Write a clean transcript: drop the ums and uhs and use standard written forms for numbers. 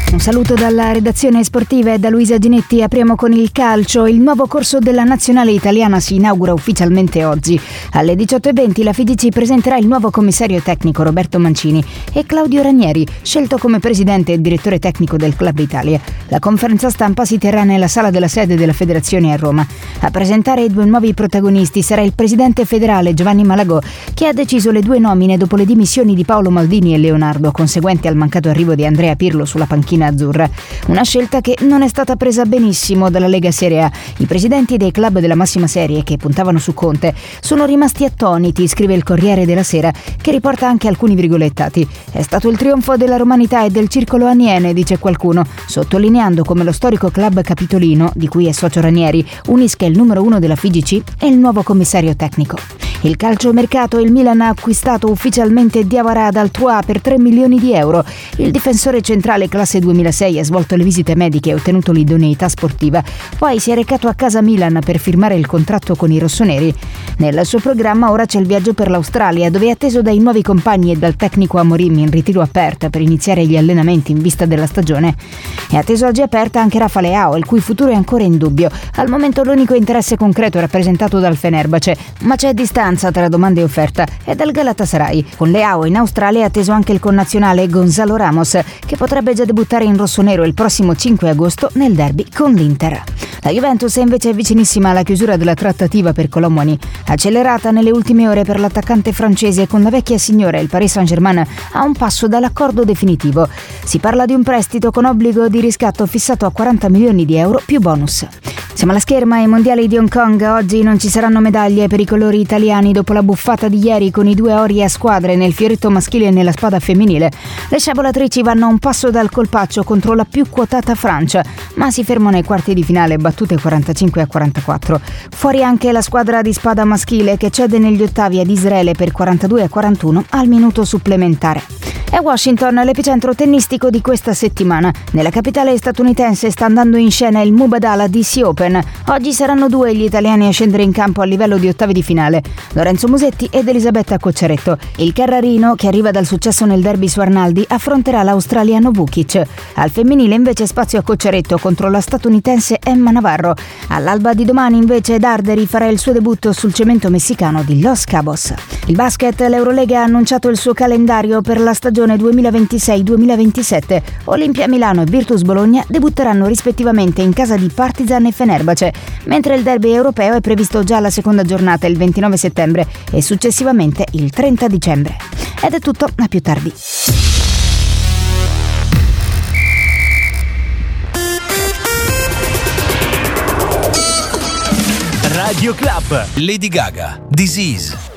Un saluto dalla redazione sportiva e da Luisa Ginetti. Apriamo con il calcio. Il nuovo corso della nazionale italiana si inaugura ufficialmente oggi. Alle 18:20 la FIGC presenterà il nuovo commissario tecnico Roberto Mancini e Claudio Ranieri, scelto come presidente e direttore tecnico del Club Italia. La conferenza stampa si terrà nella sala della sede della federazione a Roma. A presentare i due nuovi protagonisti sarà il presidente federale Giovanni Malagò, che ha deciso le due nomine dopo le dimissioni di Paolo Maldini e Leonardo, conseguenti al mancato arrivo di Andrea Pirlo sulla panchina azzurra. Una scelta che non è stata presa benissimo dalla Lega Serie A. I presidenti dei club della massima serie, che puntavano su Conte, sono rimasti attoniti, scrive il Corriere della Sera, che riporta anche alcuni virgolettati. È stato il trionfo della romanità e del circolo Aniene, dice qualcuno, sottolineando come lo storico club capitolino, di cui è socio Ranieri, unisca il numero 1 della FIGC e il nuovo commissario tecnico. Il calciomercato, il Milan ha acquistato ufficialmente Diawara dal Troyes per 3 milioni di euro. Il difensore centrale classe 2006 ha svolto le visite mediche e ottenuto l'idoneità sportiva. Poi si è recato a casa Milan per firmare il contratto con i rossoneri. Nel suo programma ora c'è il viaggio per l'Australia, dove è atteso dai nuovi compagni e dal tecnico Amorim in ritiro aperto per iniziare gli allenamenti in vista della stagione. È atteso oggi aperta anche Rafa Leao, il cui futuro è ancora in dubbio. Al momento l'unico interesse concreto è rappresentato dal Fenerbahce, ma c'è distanza tra domanda e offerta e dal Galatasaray. Con Leao in Australia è atteso anche il connazionale Gonzalo Ramos, che potrebbe già debuttare in rossonero il prossimo 5 agosto nel derby con l'Inter. La Juventus è invece vicinissima alla chiusura della trattativa per Colomboigny, accelerata nelle ultime ore per l'attaccante francese. Con la vecchia signora il Paris Saint-Germain a un passo dall'accordo definitivo. Si parla di un prestito con obbligo di riscatto fissato a 40 milioni di euro più bonus. Siamo alla scherma ai mondiali di Hong Kong. Oggi non ci saranno medaglie per i colori italiani dopo la buffata di ieri con i due ori a squadre nel fioretto maschile e nella spada femminile. Le sciabolatrici vanno a un passo dal colpaccio contro la più quotata Francia, ma si fermano ai quarti di finale battute 45-44. Fuori anche la squadra di spada maschile, che cede negli ottavi ad Israele per 42-41 al minuto supplementare. È Washington l'epicentro tennistico di questa settimana. Nella capitale statunitense sta andando in scena il Mubadala DC Open. Oggi saranno due gli italiani a scendere in campo a livello di ottavi di finale: Lorenzo Musetti ed Elisabetta Cocciaretto. Il Carrarino, che arriva dal successo nel derby su Arnaldi, affronterà l'australiano Vukic. Al femminile invece spazio a Cocciaretto contro la statunitense Emma Navarro. All'alba di domani invece Darderi farà il suo debutto sul cemento messicano di Los Cabos. Il basket, l'Eurolega ha annunciato il suo calendario per la stagione 2026-2027. Olimpia Milano e Virtus Bologna debutteranno rispettivamente in casa di Partizan e Fenerbahce, mentre il derby europeo è previsto già alla seconda giornata il 29 settembre e successivamente il 30 dicembre. Ed è tutto, a più tardi. Radio Club. Lady Gaga, This Is.